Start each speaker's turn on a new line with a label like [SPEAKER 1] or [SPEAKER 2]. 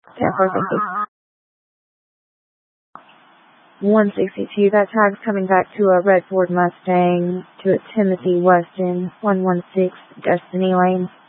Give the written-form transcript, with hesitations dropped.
[SPEAKER 1] 10-4, 162, that tag's coming back to a red Ford Mustang, to a Timothy Weston, 116, Destiny Lane.